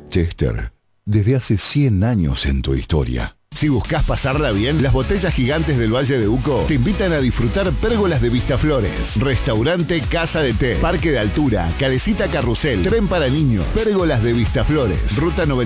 Chester, desde hace 100 años en tu historia. Si buscas pasarla bien, las botellas gigantes del Valle de Uco te invitan a disfrutar pérgolas de Vistaflores, restaurante Casa de Té, parque de altura, calecita carrusel, tren para niños, pérgolas de Vistaflores, ruta 90.